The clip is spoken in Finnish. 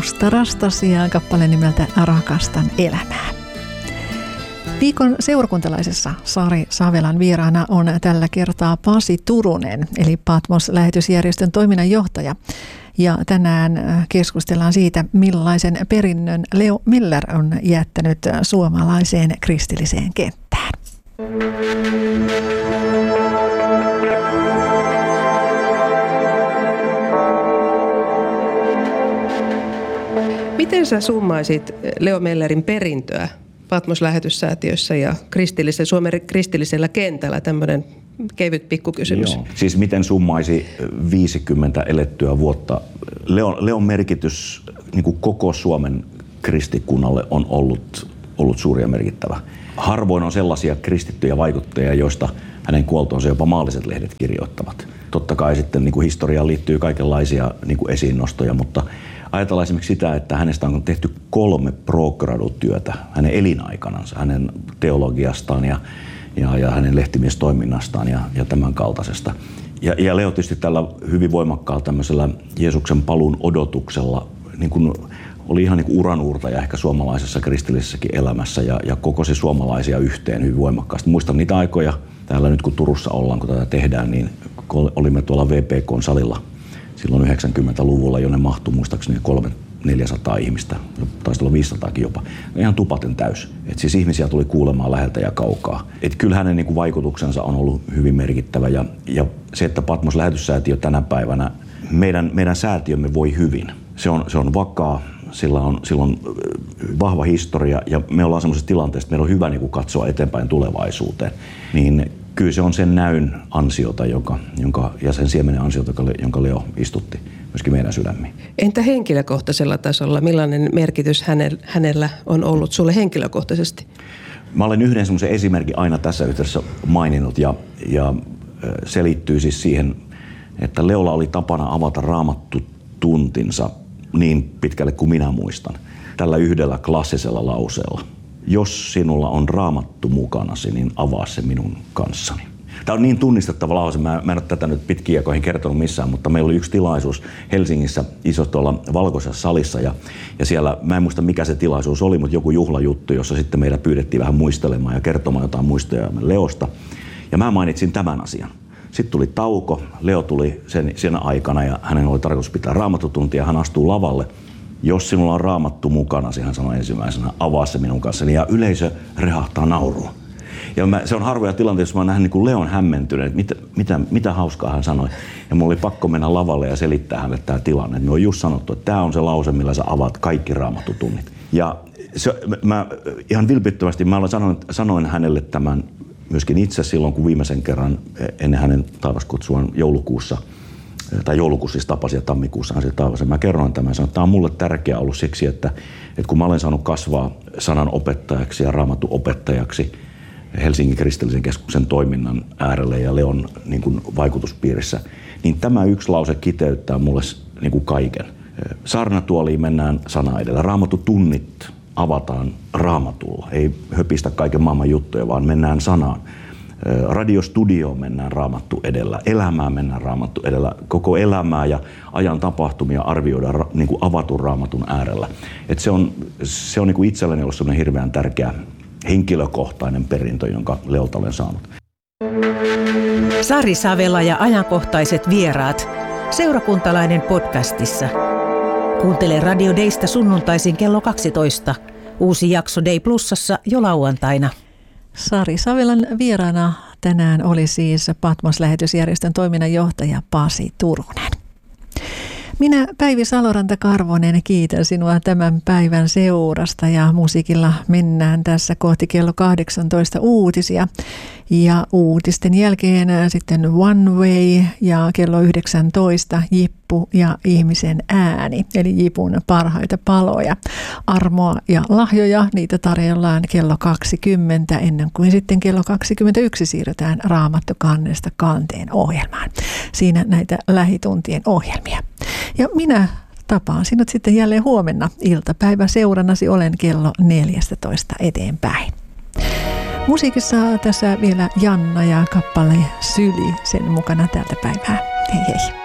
Musta rastas ja kappale nimeltä Rakastan elämää. Viikon seurakuntalaisessa Sari Savelan vieraana on tällä kertaa Pasi Turunen, eli Patmos-lähetysjärjestön toiminnanjohtaja. Ja tänään keskustellaan siitä, millaisen perinnön Leo Miller on jättänyt suomalaiseen kristilliseen kenttään. Miten sä summaisit Leo Mellerin perintöä Patmos-lähetyssäätiössä ja Suomen kristillisellä kentällä? Tämmöinen kevyt pikkukysymys. Joo. Siis miten summaisi 50 elettyä vuotta? Leon merkitys niin kuin koko Suomen kristikunnalle on ollut suuri ja merkittävä. Harvoin on sellaisia kristittyjä vaikuttajia, joista hänen kuoltoonsa jopa maalliset lehdet kirjoittavat. Totta kai sitten niin kuin historiaan liittyy kaikenlaisia niin kuin esiinnostoja, mutta ajatellaan esimerkiksi sitä, että hänestä on tehty 3 pro-gradu-työtä hänen elinaikanansa, hänen teologiastaan ja hänen lehtimiestoiminnastaan ja tämän kaltaisesta. Ja Leo tietysti tällä hyvin voimakkaalla tämmöisellä Jeesuksen paluun odotuksella niin kuin oli ihan niin kuin uranuurtaja ehkä suomalaisessa kristillisessäkin elämässä ja kokosi suomalaisia yhteen hyvin voimakkaasti. Muistan niitä aikoja täällä nyt kun Turussa ollaan, kun tätä tehdään, niin olimme tuolla VPK-salilla silloin 90-luvulla, jonne mahtui muistaakseni 300-400 ihmistä, taisi olla 500kin jopa. Ihan tupaten täys. Et siis ihmisiä tuli kuulemaan läheltä ja kaukaa. Et kyllä hänen niin kuin vaikutuksensa on ollut hyvin merkittävä ja se, että Patmos-lähetyssäätiö tänä päivänä, meidän säätiömme voi hyvin. Se on vakaa, sillä on vahva historia ja me ollaan semmoisessa tilanteessa, että meillä on hyvä niin kuin katsoa eteenpäin tulevaisuuteen. Niin kyllä se on sen näyn ansiota ja sen siemenen ansiota, jonka Leo istutti myöskin meidän sydämiin. Entä henkilökohtaisella tasolla? Millainen merkitys hänellä on ollut sulle henkilökohtaisesti? Mä olen yhden semmoisen esimerkin aina tässä yhteydessä maininnut ja se liittyy siis siihen, että Leolla oli tapana avata raamattu tuntinsa niin pitkälle kuin minä muistan. Tällä yhdellä klassisella lauseella. Jos sinulla on raamattu mukanasi, niin avaa se minun kanssani. Tämä on niin tunnistettava lause. Mä en ole tätä nyt pitkiä aikoihin kertonut missään, mutta meillä oli yksi tilaisuus Helsingissä iso tuolla valkoisessa salissa ja siellä, mä en muista mikä se tilaisuus oli, mutta joku juhlajuttu, jossa sitten meitä pyydettiin vähän muistelemaan ja kertomaan jotain muistoja Leosta. Ja mä mainitsin tämän asian. Sitten tuli tauko, Leo tuli sen aikana ja hänen oli tarkoitus pitää raamattutuntia ja hän astuu lavalle. Jos sinulla on raamattu mukana, hän sanoi ensimmäisenä, avaa se minun kanssani ja yleisö rehahtaa naurua. Ja se on harvoja tilanteita, jos mä oon nähnyt niin kuin Leon hämmentyneen, että mitä hauskaa hän sanoi. Ja mulla oli pakko mennä lavalle ja selittää hänelle tämä tilanne. Me on just sanottu, että tämä on se lause, millä sä avaat kaikki raamattutunnit. Ja mä ihan vilpittömästi sanoin hänelle tämän myöskin itse silloin, kun viimeisen kerran ennen hänen taivaskutsuaan joulukuussa siis tapasin ja tammikuussa hän sitten taivasi. Mä kerroin tämän ja sanoin, että tämä on mulle tärkeää ollut siksi, että kun mä olen saanut kasvaa sanan opettajaksi ja raamatun opettajaksi Helsingin kristillisen keskuksen toiminnan äärelle ja Leon niin kuin vaikutuspiirissä, niin tämä yksi lause kiteyttää mulle niin kuin kaiken. Saarnatuoliin mennään sana edellä. Raamattutunnit avataan raamatulla. Ei höpistä kaiken maailman juttuja, vaan mennään sanaan. Radiostudioon mennään raamattu edellä, elämään mennään raamattu edellä, koko elämää ja ajan tapahtumia arvioidaan niin kuin avatun raamatun äärellä. Et se on niin kuin itselleni ollut sellainen hirveän tärkeä henkilökohtainen perintö, jonka Leolta olen saanut. Sari Savela ja ajankohtaiset vieraat. Seurakuntalainen podcastissa. Kuuntele Radio Daysta sunnuntaisin kello 12. Uusi jakso Day Plusassa jo lauantaina. Sari Savelan vieraana tänään oli siis Patmos-lähetysjärjestön toiminnanjohtaja Pasi Turunen. Minä Päivi Saloranta-Karvonen kiitän sinua tämän päivän seurasta ja musiikilla mennään tässä kohti kello 18 uutisia. Ja uutisten jälkeen sitten One Way ja kello 19 Jippu ja ihmisen ääni, eli Jipun parhaita paloja. Armoa ja lahjoja, niitä tarjollaan kello 20 ennen kuin sitten kello 21 siirrytään Raamattu kannesta kanteen ohjelmaan. Siinä näitä lähituntien ohjelmia. Ja minä tapaan sinut sitten jälleen huomenna iltapäivän seurannasi olen kello 14 eteenpäin. Musiikissa tässä vielä Janna ja kappale Syli sen mukana tältä päivää. Hei hei.